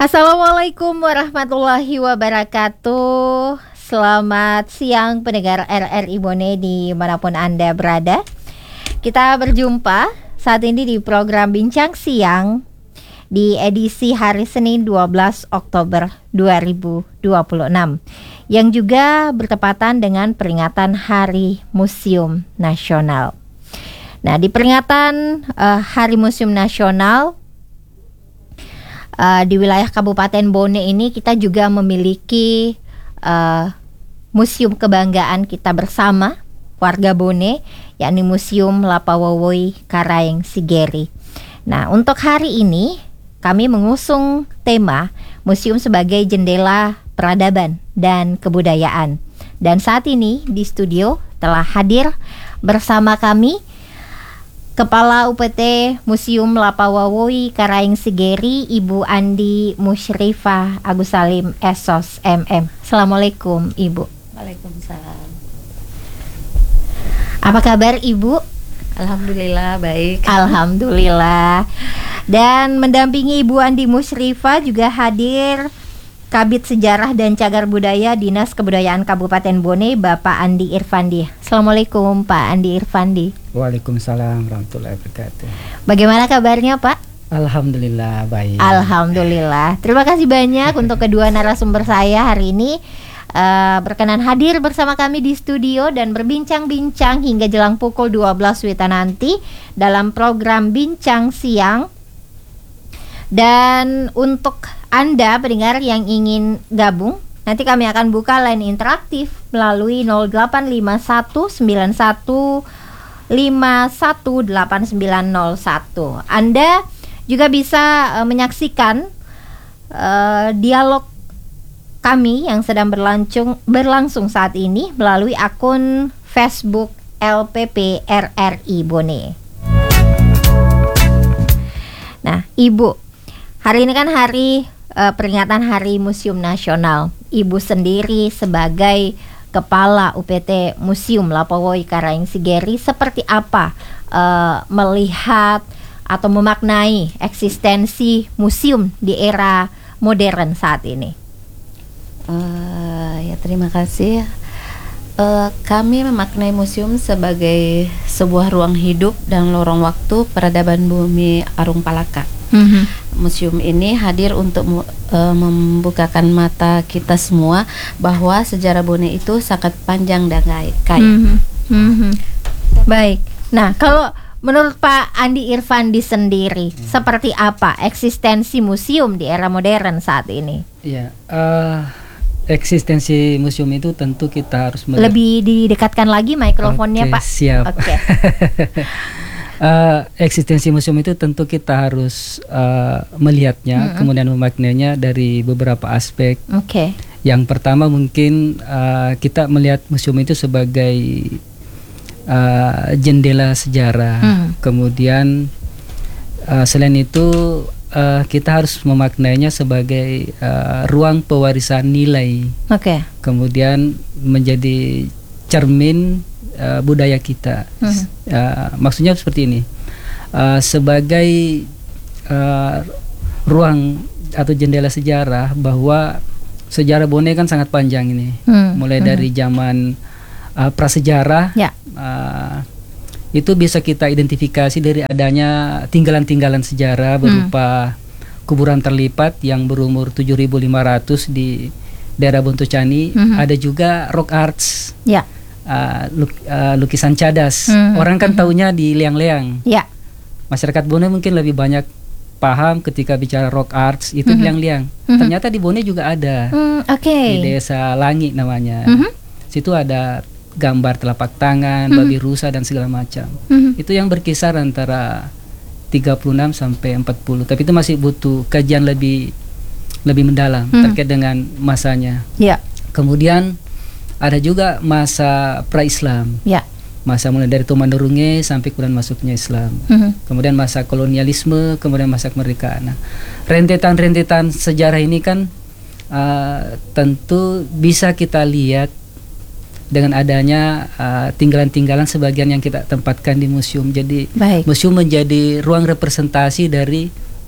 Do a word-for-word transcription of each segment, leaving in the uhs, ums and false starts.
Assalamualaikum warahmatullahi wabarakatuh. Selamat siang pendengar R R I Bone dimanapun Anda berada. Kita berjumpa saat ini di program Bincang Siang di edisi hari Senin dua belas Oktober dua ribu dua puluh enam yang juga bertepatan dengan peringatan Hari Museum Nasional. Nah, di peringatan uh, Hari Museum Nasional Uh, di wilayah Kabupaten Bone ini kita juga memiliki uh, museum kebanggaan kita bersama warga Bone, yakni Museum Lapawawoi Karaeng Sigeri. Nah, untuk hari ini kami mengusung tema museum sebagai jendela peradaban dan kebudayaan. Dan saat ini di studio telah hadir bersama kami Kepala U P T Museum Lapawawoi Karaeng Sigeri, Ibu Andi Musyrifah Agus Salim S O S M M. Assalamualaikum Ibu. Waalaikumsalam. Apa kabar Ibu? Alhamdulillah baik. Alhamdulillah. Dan mendampingi Ibu Andi Musyrifah juga hadir Kabid Sejarah dan Cagar Budaya Dinas Kebudayaan Kabupaten Bone, Bapak Andi Irfandi. Assalamualaikum Pak Andi Irfandi. Waalaikumsalam warahmatullahi wabarakatuh. Bagaimana kabarnya Pak? Alhamdulillah baik. Alhamdulillah. Terima kasih banyak untuk kedua narasumber saya hari ini uh, berkenan hadir bersama kami di studio dan berbincang-bincang hingga jelang pukul dua belas W I T A nanti dalam program Bincang Siang. Dan untuk Anda pendengar yang ingin gabung, nanti kami akan buka line interaktif melalui nol delapan lima satu sembilan satu lima satu delapan sembilan nol satu. Anda juga bisa uh, menyaksikan uh, dialog kami yang sedang berlangsung berlangsung saat ini melalui akun Facebook L P P R R I Bone. Nah, Ibu, hari ini kan hari uh, peringatan Hari Museum Nasional. Ibu sendiri sebagai Kepala U P T Museum Lapawawoi Karaeng Sigeri, seperti apa uh, melihat atau memaknai eksistensi museum di era modern saat ini? Uh, ya terima kasih. Uh, kami memaknai museum sebagai sebuah ruang hidup dan lorong waktu peradaban bumi Arung Palaka. Mm-hmm. Museum ini hadir untuk uh, membukakan mata kita semua bahwa sejarah Bone itu sangat panjang dan kaya. Mm-hmm. Mm-hmm. Baik. Nah, kalau menurut Pak Andi Irfandi sendiri, mm-hmm. seperti apa eksistensi museum di era modern saat ini? Ya, uh, eksistensi museum itu tentu kita harus melihat. Lebih didekatkan lagi mikrofonnya, okay, Pak. Siap. Oke. Okay. Uh, eksistensi museum itu tentu kita harus uh, melihatnya, mm-hmm. kemudian memaknainya dari beberapa aspek. Oke. Okay. Yang pertama mungkin uh, kita melihat museum itu sebagai uh, jendela sejarah. Mm. Kemudian uh, selain itu uh, kita harus memaknainya sebagai uh, ruang pewarisan nilai. Oke. Okay. Kemudian menjadi cermin Uh, budaya kita. Uh-huh. uh, maksudnya seperti ini, uh, sebagai uh, ruang atau jendela sejarah, bahwa sejarah Bone kan sangat panjang ini, uh-huh. mulai uh-huh. dari zaman uh, prasejarah, yeah. uh, itu bisa kita identifikasi dari adanya tinggalan-tinggalan sejarah berupa uh-huh. kuburan terlipat yang berumur tujuh ribu lima ratus di daerah Bontocani. Uh-huh. Ada juga rock arts. Yeah. Uh, luk, uh, lukisan cadas. Hmm. Orang kan taunya di liang-liang. Ya. Masyarakat Bone mungkin lebih banyak paham ketika bicara rock arts itu hmm. liang-liang. Hmm. Ternyata di Bone juga ada. Hmm, okay. Di Desa Langi namanya. Hmm. Situ ada gambar telapak tangan, hmm. babi rusa dan segala macam. Hmm. Itu yang berkisar antara tiga puluh enam sampai empat puluh. Tapi itu masih butuh kajian lebih lebih mendalam hmm. terkait dengan masanya. Ya. Kemudian ada juga masa pra-Islam, ya. Masa mulai dari Tumandurunge sampai kemudian masuknya Islam. Mm-hmm. Kemudian masa kolonialisme, kemudian masa kemerdekaan. Nah, rentetan-rentetan sejarah ini kan uh, tentu bisa kita lihat dengan adanya uh, tinggalan-tinggalan sebagian yang kita tempatkan di museum. Jadi Baik. museum menjadi ruang representasi dari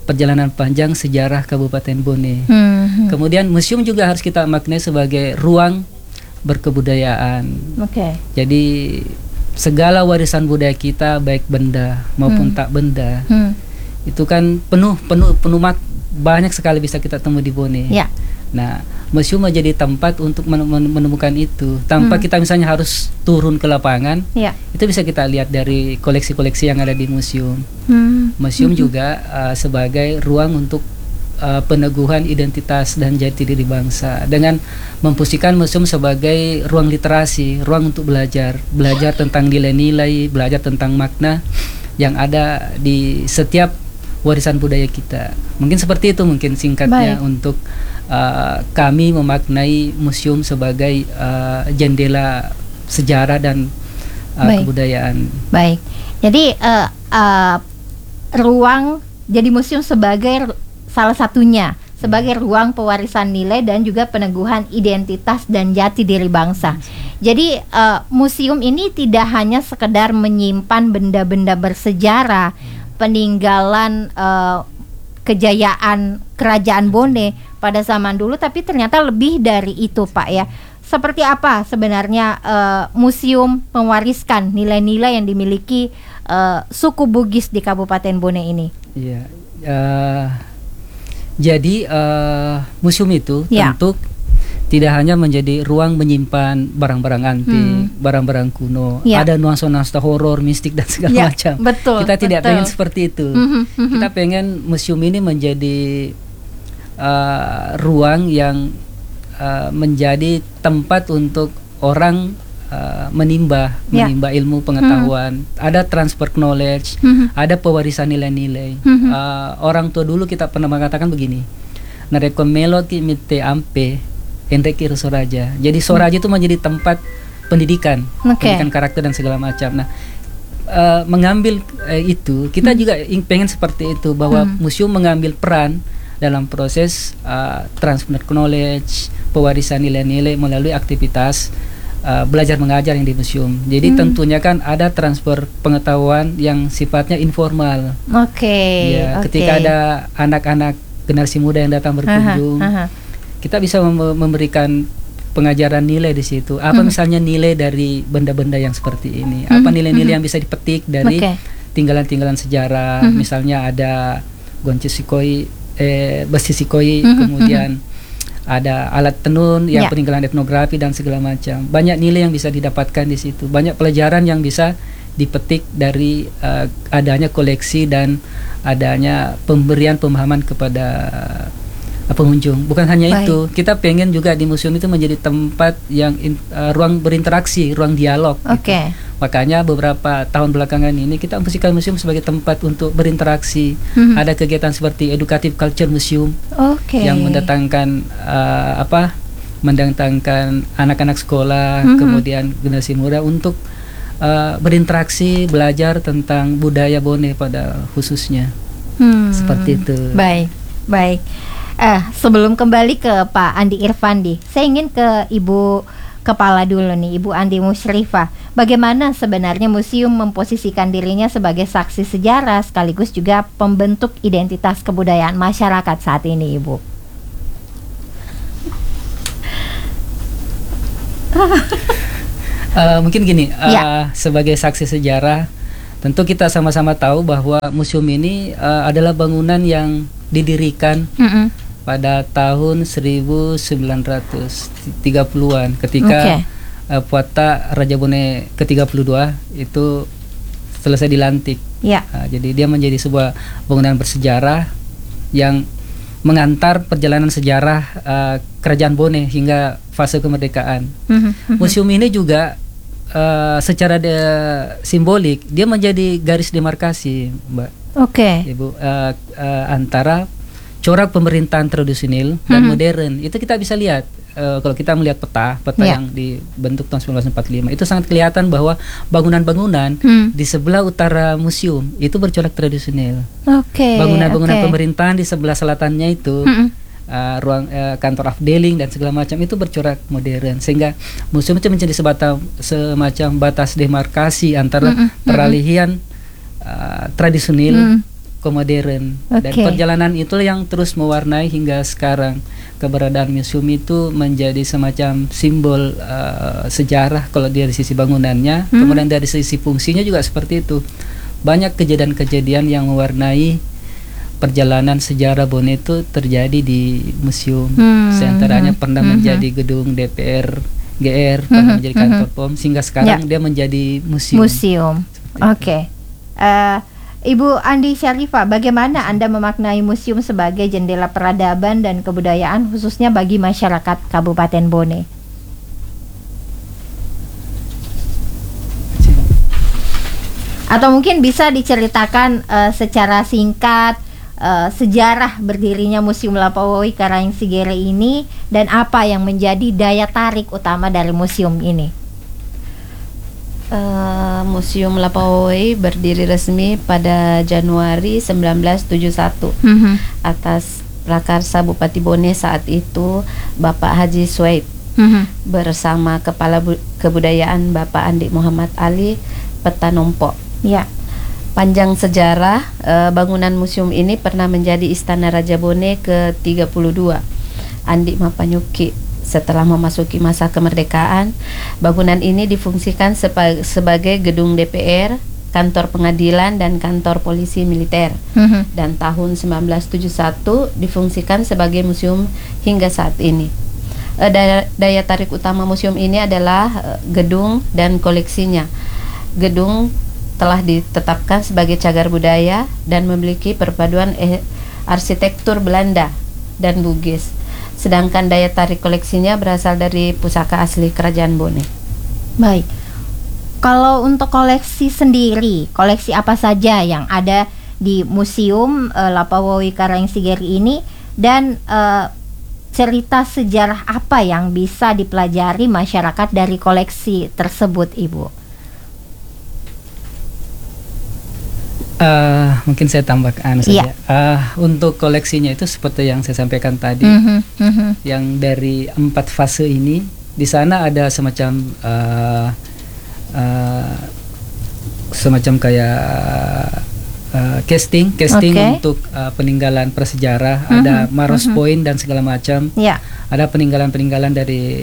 perjalanan panjang sejarah Kabupaten Bone. Hmm. Kemudian museum juga harus kita maknai sebagai ruang berkebudayaan. Oke. Jadi segala warisan budaya kita, baik benda maupun Hmm. tak benda, Hmm. itu kan penuh penuh penuh mak- banyak sekali bisa kita temui di Bone. Ya. Nah, museum menjadi tempat untuk men- men- menemukan itu tanpa Hmm. kita misalnya harus turun ke lapangan. Ya. Itu bisa kita lihat dari koleksi-koleksi yang ada di museum. Hmm. Museum juga uh, sebagai ruang untuk uh, peneguhan identitas dan jati diri bangsa, dengan memposisikan museum sebagai ruang literasi, ruang untuk belajar, belajar tentang nilai-nilai, belajar tentang makna yang ada di setiap warisan budaya kita. Mungkin seperti itu mungkin singkatnya. Baik. Untuk uh, kami memaknai museum sebagai uh, jendela sejarah dan uh, Baik. kebudayaan. Baik. Jadi uh, uh, ruang jadi museum sebagai ru- salah satunya sebagai ruang pewarisan nilai dan juga peneguhan identitas dan jati diri bangsa. Jadi uh, museum ini tidak hanya sekedar menyimpan benda-benda bersejarah, peninggalan uh, kejayaan kerajaan Bone pada zaman dulu, tapi ternyata lebih dari itu, Pak, ya. Seperti apa sebenarnya uh, museum mewariskan nilai-nilai yang dimiliki uh, suku Bugis di Kabupaten Bone ini? Iya. Uh, jadi uh, museum itu Ya. tentu tidak hanya menjadi ruang menyimpan barang-barang antik, Hmm. barang-barang kuno, Ya. ada nuansa-nuansa horor, mistik dan segala Ya, macam. betul, Kita tidak betul. pengen seperti itu. Mhm, mhm. Kita pengen museum ini menjadi uh, ruang yang uh, menjadi tempat untuk orang uh, menimba, Ya. menimba ilmu pengetahuan. Ada transfer knowledge, Mhm. ada pewarisan nilai-nilai. Mhm. Uh, orang tua dulu kita pernah mengatakan begini, narekomelo ti mite ampe Henryki Soraja. Jadi Soraja itu menjadi tempat pendidikan, Oke. pendidikan karakter dan segala macam. Nah, uh, mengambil uh, itu, kita Hmm. juga ing- pengen seperti itu, bahwa Hmm. museum mengambil peran dalam proses uh, transfer knowledge, pewarisan nilai-nilai melalui aktivitas uh, belajar mengajar yang di museum. Jadi Hmm. tentunya kan ada transfer pengetahuan yang sifatnya informal. Oke. Ya, oke. ketika ada anak-anak generasi muda yang datang berkunjung, Aha, aha. kita bisa mem- memberikan pengajaran nilai di situ. Apa Hmm. misalnya nilai dari benda-benda yang seperti ini? Apa Hmm, nilai-nilai hmm. yang bisa dipetik dari Oke. tinggalan-tinggalan sejarah? Hmm. Misalnya ada gonci sikoi, eh, besi sikoi, Hmm, kemudian ada alat tenun yang Ya. peninggalan etnografi dan segala macam. Banyak nilai yang bisa didapatkan di situ. Banyak pelajaran yang bisa dipetik dari uh, adanya koleksi dan adanya pemberian pemahaman kepada uh, pengunjung. Bukan hanya Baik. itu, kita pengen juga di museum itu menjadi tempat yang in, uh, ruang berinteraksi, ruang dialog. Oke. Gitu. Makanya beberapa tahun belakangan ini kita memposisikan museum sebagai tempat untuk berinteraksi. Mhm. Ada kegiatan seperti Educative Culture Museum Oke. yang mendatangkan uh, apa? mendatangkan anak-anak sekolah, Mhm. kemudian generasi muda untuk uh, berinteraksi, belajar tentang budaya Bone pada khususnya. Hmm. Seperti itu. Baik, baik. Eh, sebelum kembali ke Pak Andi Irfandi, saya ingin ke Ibu Kepala dulu nih, Ibu Andi Musyrifah. Bagaimana sebenarnya museum memposisikan dirinya sebagai saksi sejarah sekaligus juga pembentuk identitas kebudayaan masyarakat saat ini, Ibu? Uh, mungkin gini, uh, Ya. sebagai saksi sejarah, tentu kita sama-sama tahu bahwa museum ini uh, adalah bangunan yang didirikan Mm-mm. pada tahun seribu sembilan ratus tiga puluhan ketika Oke. uh, Puata Raja Bone ke tiga puluh dua itu selesai dilantik. Ya. Uh, jadi dia menjadi sebuah bangunan bersejarah yang mengantar perjalanan sejarah uh, Kerajaan Bone hingga fase kemerdekaan. Mhm. Museum ini juga uh, secara de- simbolik dia menjadi garis demarkasi, Mbak Oke. Ibu, uh, uh, antara corak pemerintahan tradisional dan Mhm. modern. Itu kita bisa lihat uh, kalau kita melihat peta peta Ya. yang dibentuk tahun seribu sembilan ratus empat puluh lima, itu sangat kelihatan bahwa bangunan-bangunan Hmm. di sebelah utara museum itu bercorak tradisional. Oke. Bangunan-bangunan oke. pemerintahan di sebelah selatannya itu Mm-mm. uh, ruang uh, kantor afdeling dan segala macam itu bercorak modern, sehingga museum itu menjadi sebatas semacam batas demarkasi antara Mm-mm, mm-mm. peralihan uh, tradisional Mm. ke modern. Dan Oke. perjalanan itu yang terus mewarnai hingga sekarang. Keberadaan museum itu menjadi semacam simbol uh, sejarah kalau dari sisi bangunannya, Hmm. kemudian dari sisi fungsinya juga seperti itu. Banyak kejadian-kejadian yang mewarnai perjalanan sejarah Bone itu terjadi di museum. Hmm, Seantaranya hmm, pernah hmm, menjadi gedung D P R G R, pernah Hmm, menjadi hmm, kantor P O M, sehingga sekarang dia menjadi museum. Museum. Seperti itu. Oke. Eh, Ibu Andi Syarifah, bagaimana Anda memaknai museum sebagai jendela peradaban dan kebudayaan khususnya bagi masyarakat Kabupaten Bone? Atau mungkin bisa diceritakan eh, secara singkat eh, sejarah berdirinya Museum Lapawoi Karaeng Sigere ini dan apa yang menjadi daya tarik utama dari museum ini? Uh, Museum Lapawoi berdiri resmi pada Januari sembilan belas tujuh puluh satu Mhm. atas prakarsa Bupati Bone saat itu, Bapak Haji Suaib, Mhm. bersama Kepala Bu- Kebudayaan Bapak Andi Muhammad Ali Petanompo. Ya. Panjang sejarah, eh, bangunan museum ini pernah menjadi Istana Raja Bone ke tiga puluh dua Andi Mapanyuki. Setelah memasuki masa kemerdekaan, bangunan ini difungsikan sepa- sebagai gedung D P R, kantor pengadilan, dan kantor polisi militer. Mhm. Dan tahun sembilan belas tujuh puluh satu difungsikan sebagai museum hingga saat ini. Eh, daya, daya tarik utama museum ini adalah eh, gedung dan koleksinya. Gedung telah ditetapkan sebagai cagar budaya dan memiliki perpaduan eh, arsitektur Belanda dan Bugis. Sedangkan daya tarik koleksinya berasal dari pusaka asli Kerajaan Bone. Baik. Kalau untuk koleksi sendiri, koleksi apa saja yang ada di Museum uh, Lapawoi Karaeng Sigere ini dan uh, cerita sejarah apa yang bisa dipelajari masyarakat dari koleksi tersebut, Ibu? Uh, mungkin saya tambahkan Iya. saja. Uh, untuk koleksinya itu seperti yang saya sampaikan tadi, Mhm, mhm. yang dari empat fase ini, di sana ada semacam uh, uh, semacam kayak uh, casting, casting Oke. untuk uh, peninggalan prasejarah, Mhm, ada Maros mhm. Point dan segala macam. Ya. Ada peninggalan-peninggalan dari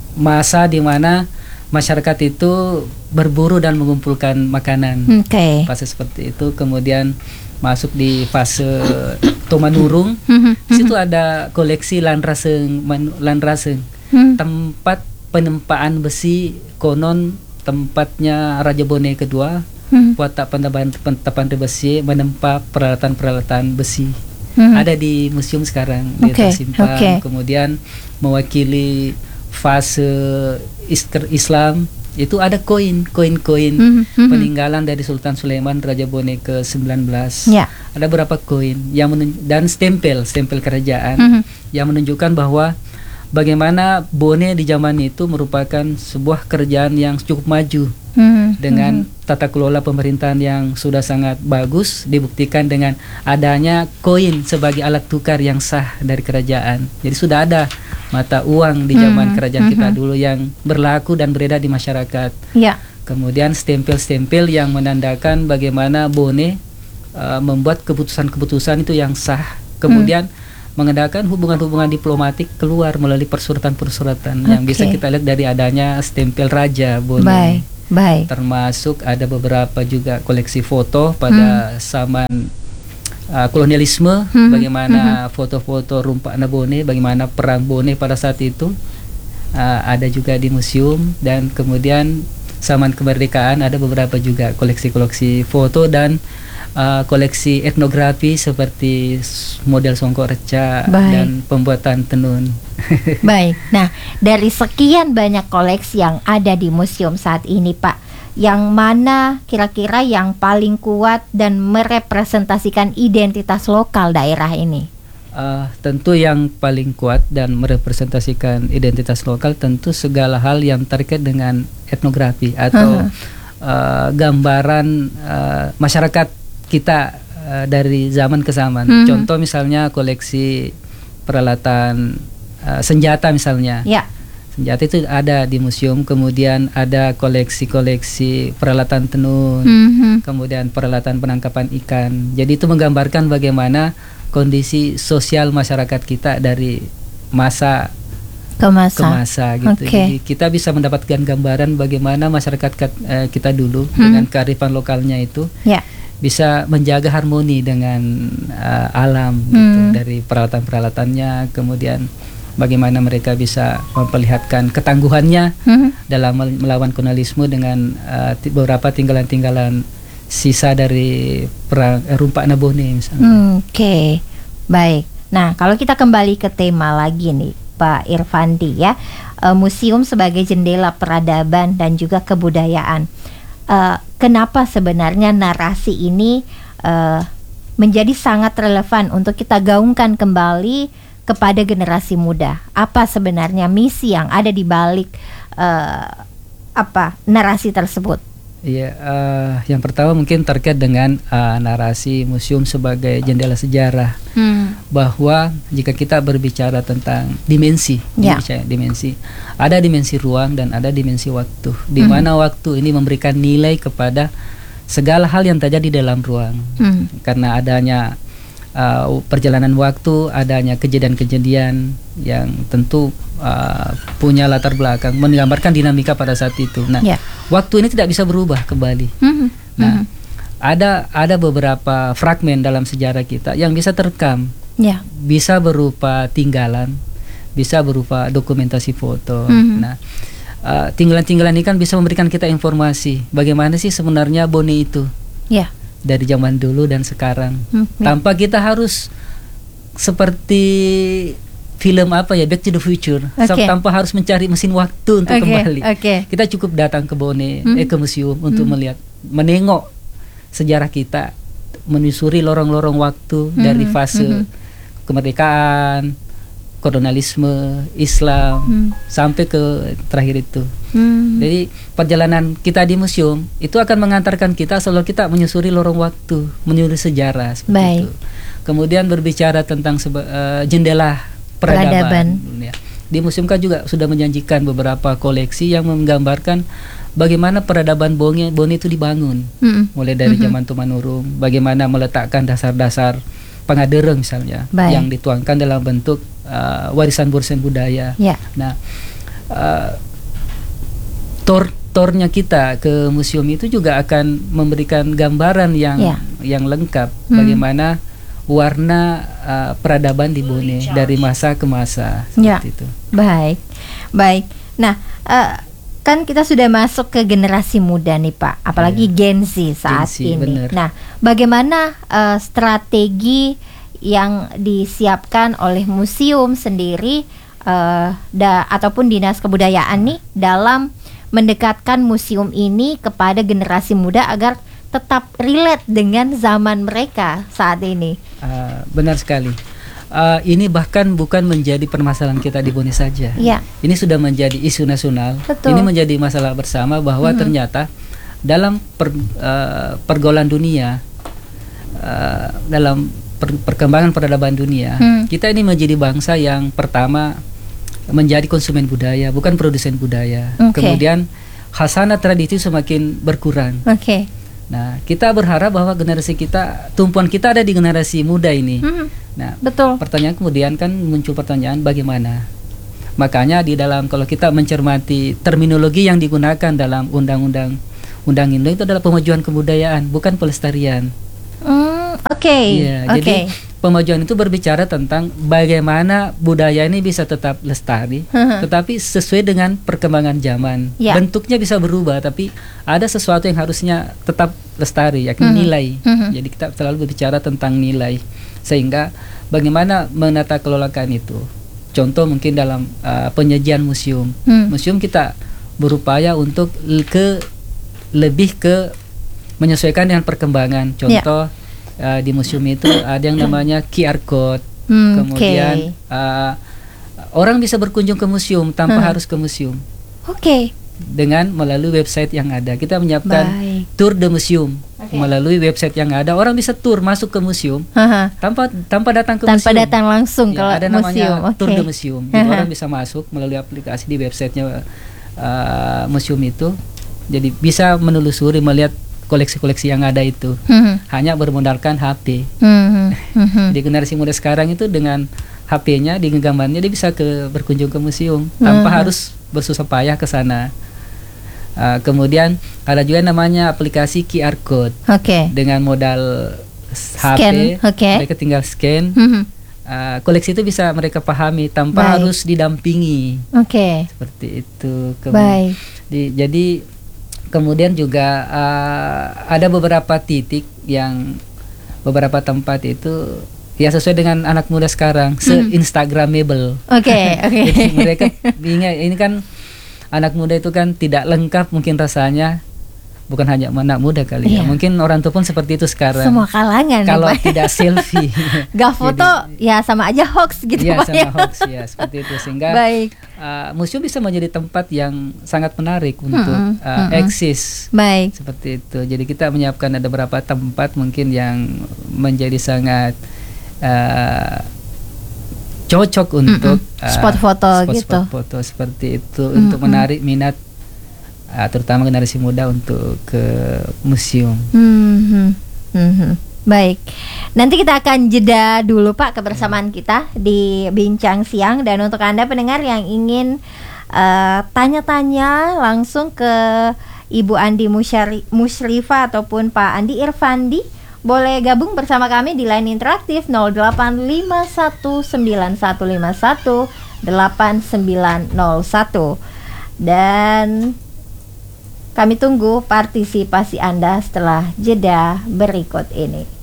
masa di mana masyarakat itu berburu dan mengumpulkan makanan. Oke. Fase seperti itu, kemudian masuk di fase Tomanurung. Mhm, Di situ ada koleksi Lanraseng, Man- Lanraseng, mhm. tempat penempaan besi, konon tempatnya Raja Bone kedua, Mhm. watak penempaan penempaan besi, menempa peralatan-peralatan besi. Mhm. Ada di museum sekarang, dia Oke, tersimpan. oke. Kemudian mewakili fase Isker Islam, itu ada koin, koin-koin Mhm, mhm. peninggalan dari Sultan Sulaiman Raja Bone ke sembilan belas. Ya. Ada beberapa koin yang menun- dan stempel, stempel kerajaan Mhm. yang menunjukkan bahwa bagaimana Bone di zaman itu merupakan sebuah kerajaan yang cukup maju Mhm, dengan mhm. tata kelola pemerintahan yang sudah sangat bagus, dibuktikan dengan adanya koin sebagai alat tukar yang sah dari kerajaan. Jadi sudah ada mata uang di zaman Mhm, kerajaan kita mhm. dulu yang berlaku dan beredar di masyarakat. Ya. Kemudian stempel-stempel yang menandakan bagaimana Bone uh, membuat keputusan-keputusan itu yang sah. Kemudian mengadakan hubungan-hubungan diplomatik keluar melalui persuratan-persuratan yang Oke. bisa kita lihat dari adanya stempel Raja Bone. Baik. Baik. Termasuk ada beberapa juga koleksi foto pada zaman uh, kolonialisme, Hmm, bagaimana foto-foto Rumpakna Bone, bagaimana perang Bone pada saat itu uh, ada juga di museum. Dan kemudian zaman kemerdekaan ada beberapa juga koleksi-koleksi foto dan uh, koleksi etnografi seperti s- model songkok reca Baik. dan pembuatan tenun. Baik. Nah, dari sekian banyak koleksi yang ada di museum saat ini, Pak, yang mana kira-kira yang paling kuat dan merepresentasikan identitas lokal daerah ini? Uh, tentu yang paling kuat dan merepresentasikan identitas lokal tentu segala hal yang terkait dengan etnografi atau uh, gambaran uh, masyarakat kita uh, dari zaman ke zaman. Mhm. Contoh misalnya koleksi peralatan uh, senjata misalnya. Ya. senjata itu ada di museum. Kemudian ada koleksi-koleksi peralatan tenun, Mhm. kemudian peralatan penangkapan ikan. Jadi itu menggambarkan bagaimana kondisi sosial masyarakat kita dari masa Ke masa. ke masa gitu. Oke. Jadi kita bisa mendapatkan gambaran bagaimana masyarakat kat- eh, kita dulu Hmm. dengan kearifan lokalnya itu Ya. bisa menjaga harmoni dengan uh, alam gitu, Hmm. dari peralatan-peralatannya, kemudian bagaimana mereka bisa memperlihatkan ketangguhannya Mhm. dalam mel- melawan kolonialisme dengan uh, ti- beberapa tinggalan-tinggalan sisa dari perang eh, Rumpak Nabone misalnya. Hmm, Oke, baik. Nah, kalau kita kembali ke tema lagi nih, Pak Irfandi ya, eh, museum sebagai jendela peradaban dan juga kebudayaan. Eh, kenapa sebenarnya narasi ini eh, menjadi sangat relevan untuk kita gaungkan kembali kepada generasi muda? Apa sebenarnya misi yang ada di balik eh, apa narasi tersebut? Iya, eh, yang pertama mungkin terkait dengan eh, narasi museum sebagai jendela sejarah. Hmm. Bahwa jika kita berbicara tentang dimensi, Ya. berbicara dimensi, ada dimensi ruang dan ada dimensi waktu, di Mhm. mana waktu ini memberikan nilai kepada segala hal yang terjadi dalam ruang. Hmm. Karena adanya uh, perjalanan waktu, adanya kejadian-kejadian yang tentu uh, punya latar belakang, menggambarkan dinamika pada saat itu. Nah, Ya. waktu ini tidak bisa berubah kembali. Mhm. Nah, Mhm. ada ada beberapa fragmen dalam sejarah kita yang bisa terekam, Ya. bisa berupa tinggalan, bisa berupa dokumentasi foto. Mhm. Nah, uh, tinggalan-tinggalan ini kan bisa memberikan kita informasi bagaimana sih sebenarnya Bone itu Ya. dari zaman dulu dan sekarang, Hmm, ya. tanpa kita harus seperti film apa ya, Back to the Future, Oke. tanpa harus mencari mesin waktu untuk Oke, kembali. oke. Kita cukup datang ke Bone, Hmm. eh, ke museum untuk Hmm. melihat, menengok sejarah kita, menyusuri lorong-lorong waktu Hmm. dari fase Hmm. kemerdekaan, kolonialisme, Islam, Hmm. sampai ke terakhir itu. Hmm. Jadi perjalanan kita di museum itu akan mengantarkan kita selalu kita menyusuri lorong waktu, menyusuri sejarah seperti Baik. itu. Kemudian berbicara tentang seba- eh, jendela peradaban. Peradaban. Ya. Di museum kan juga sudah menjanjikan beberapa koleksi yang menggambarkan bagaimana peradaban Bone, Bone itu dibangun, Hmm. mulai dari Mhm. zaman Tumanurung, bagaimana meletakkan dasar-dasar pengadereng misalnya, Baik. yang dituangkan dalam bentuk uh, warisan-warisan budaya. Ya. Nah, uh, tor tornya kita ke museum itu juga akan memberikan gambaran yang Ya. yang lengkap Hmm. bagaimana warna uh, peradaban di Bone dari masa ke masa Ya. seperti itu. Baik, baik. Nah, eh, kan kita sudah masuk ke generasi muda nih Pak, apalagi Gen Z saat Gen Z, ini. bener. Nah, bagaimana eh, strategi yang disiapkan oleh museum sendiri eh, da, ataupun dinas kebudayaan nih dalam mendekatkan museum ini kepada generasi muda agar tetap relate dengan zaman mereka saat ini? Uh, benar sekali. Uh, ini bahkan bukan menjadi permasalahan kita di Bone saja. Ya. Ini sudah menjadi isu nasional. Betul. Ini menjadi masalah bersama bahwa Mhm. ternyata dalam per, uh, pergaulan dunia, uh, dalam per- perkembangan peradaban dunia, Hmm. kita ini menjadi bangsa yang pertama menjadi konsumen budaya, bukan produsen budaya. Oke. Kemudian khasanah tradisi semakin berkurang. Oke. Nah, kita berharap bahwa generasi kita, tumpuan kita ada di generasi muda ini. Hmm, Nah, betul. pertanyaan kemudian kan muncul pertanyaan bagaimana? Makanya di dalam kalau kita mencermati terminologi yang digunakan dalam undang-undang undang Indo itu adalah pemajuan kebudayaan, bukan pelestarian. Hmm, oke. Iya, Oke. jadi pemajuan itu berbicara tentang bagaimana budaya ini bisa tetap lestari, tetapi sesuai dengan perkembangan zaman. Ya. Bentuknya bisa berubah, tapi ada sesuatu yang harusnya tetap lestari, yakni Mhm. nilai. Mhm. Jadi kita selalu berbicara tentang nilai, sehingga bagaimana menata kelolakan itu. Contoh mungkin dalam uh, penyajian museum. Hmm. Museum kita berupaya untuk l- ke lebih ke menyesuaikan dengan perkembangan. Contoh uh, di museum itu ada yang namanya Q R code. Hmm, Kemudian oke. uh, orang bisa berkunjung ke museum tanpa Hmm. harus ke museum, Oke. dengan melalui website yang ada. Kita menyiapkan Baik. tour de museum. Okay. Melalui website yang ada, orang bisa tur masuk ke museum Aha. tanpa tanpa datang ke Tanpa museum. datang langsung Ya, ke ada museum. namanya Oke. tour de museum. Jadi Aha. orang bisa masuk melalui aplikasi di websitenya uh, museum itu. Jadi bisa menelusuri melihat koleksi-koleksi yang ada itu. Mhm. Hanya bermodalkan H P. Mhm. Mhm. Jadi generasi muda sekarang itu dengan H P-nya di genggamannya dia bisa ke berkunjung ke museum tanpa Mhm. harus bersusah payah ke sana. Uh, kemudian ada juga namanya aplikasi Q R code. Oke. Dengan modal H P, Scan, oke. mereka tinggal scan. Mhm. Uh, koleksi itu bisa mereka pahami tanpa Baik. harus didampingi. Oke. Seperti itu. Kemu- Baik. di- jadi kemudian juga uh, ada beberapa titik yang beberapa tempat itu ya sesuai dengan anak muda sekarang, se-instagramable. Oke, oke. Jadi mereka ingat ini kan anak muda itu kan tidak lengkap mungkin rasanya, bukan hanya anak muda kali Iya. ya. Mungkin orang tua pun seperti itu sekarang. Semua kalangan. Kalau Pak. tidak selfie. Gak foto ya sama aja hoax gitu Iya, Pak. sama ya. hoax ya, seperti itu sehingga Baik. uh, museum bisa menjadi tempat yang sangat menarik untuk Mm-mm, uh, mm-mm. eksis. Baik. Seperti itu. Jadi kita menyiapkan ada beberapa tempat mungkin yang menjadi sangat uh, cocok untuk uh, Spot foto spot, gitu. spot foto seperti itu untuk menarik minat uh, terutama generasi muda untuk ke museum. Mhm. Mhm. Baik. Nanti kita akan jeda dulu Pak kebersamaan kita di Bincang Siang, dan untuk Anda pendengar yang ingin uh, tanya-tanya langsung ke Ibu Andi Musyari- Musyrifah ataupun Pak Andi Irfandi, boleh gabung bersama kami di line interaktif nol delapan lima satu sembilan satu lima satu delapan sembilan nol satu. Dan kami tunggu partisipasi Anda setelah jeda berikut ini.